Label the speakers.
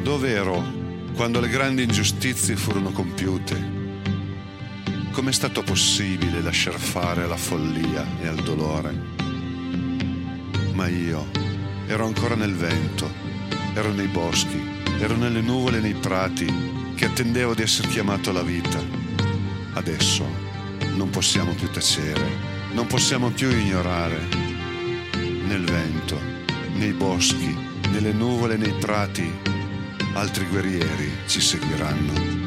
Speaker 1: Dov'ero quando le grandi ingiustizie furono compiute? Com'è stato possibile lasciar fare alla follia e al dolore? Ma io ero ancora nel vento, ero nei boschi, ero nelle nuvole e nei prati che attendevo di essere chiamato alla vita. Adesso non possiamo più tacere, non possiamo più ignorare. Nel vento, nei boschi, nelle nuvole e nei prati, altri guerrieri ci seguiranno.